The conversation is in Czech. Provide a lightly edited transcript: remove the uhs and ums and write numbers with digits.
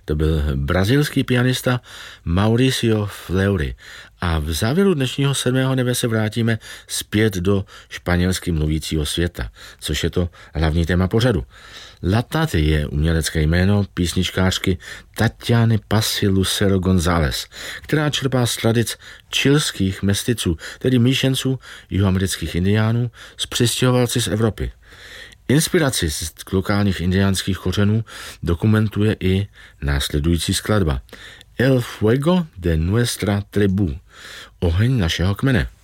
To byl brazilský pianista Mauricio Fleury. A v závěru dnešního 7. nebe se vrátíme zpět do španělsky mluvícího světa, což je to hlavní téma pořadu. La Tati je umělecké jméno písničkářky Tatiany Pasi Lucero González, která čerpá z tradic chilských mesticů, tedy míšenců jihoamerických indiánů s přistěhovalci z Evropy. Inspiraci z lokálních indiánských kořenů dokumentuje i následující skladba El fuego de nuestra tribu, oheň našeho kmene.